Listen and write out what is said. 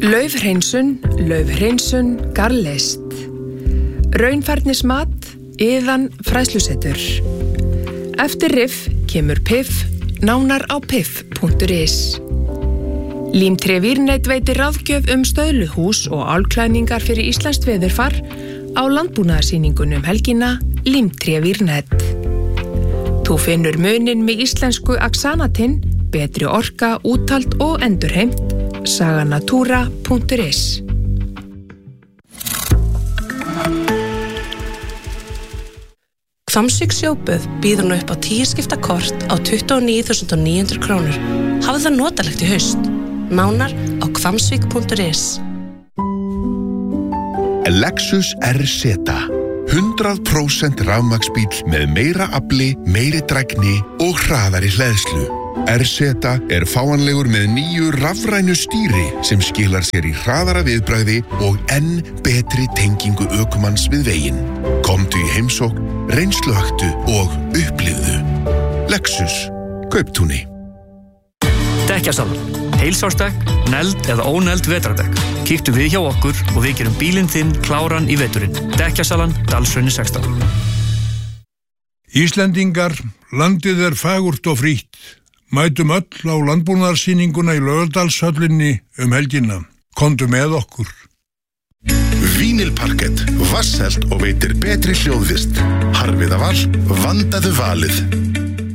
Laufhreinsun, Garlist. Raunfærnismat, Iðan fræðslusetur. Eftir riff kemur piff, nánar á piff.is. Límtré Vírnet veitir ráðgjöf stöðluhús og álklæðningar fyrir íslenskt veðurfar á landbúnaðarsýningunni helgina Límtré Vírnet. Þú finnur muninn með íslensku axanatinn, betri orka, úthald og endurheimt, saganatúra.is. Hvammsvík sjóböð býður nú upp á 10 skipta kort á 29.900 krónur. Hafið það notalegt í haust. Nánar á hvammsvík.is. Lexus RZ 100% rafmagnsbíll með meira afli, meiri drægni og hraðari hleðslu. RZ fáanlegur með nýju rafrænu stýri sem skilar sér í hraðara viðbragði og enn betri tengingu ökumanns við veginn. Komdu í heimsókn, reynsluhöktu og upplifðu. Lexus, Kauptúni. Dekkjasalan. Heilsársdekk, neld eða óneld vetrardekk. Kíktu við hjá okkur og við gerum bílinn þinn kláran í veturinn. Dekkjasalan, Dalshrauni 16. Íslendingar, landið fagurt og frítt. Mætum öll á landbúnaðarsýninguna í Laugardalshöllinni helgina. Komdu með okkur. Vínilparkett, vasselt og veitir betri hljóðvist. Harfiða val, vandaðu valið.